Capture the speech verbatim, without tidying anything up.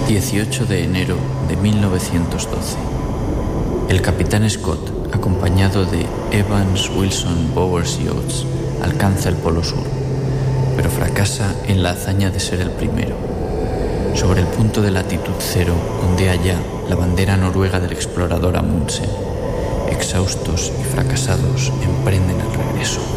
dieciocho de enero de mil novecientos doce. El capitán Scott, acompañado de Evans, Wilson, Bowers y Oates, alcanza el Polo Sur, pero fracasa en la hazaña de ser el primero. Sobre el punto de latitud cero ondea ya la bandera noruega del explorador Amundsen. Exhaustos y fracasados, emprenden el regreso.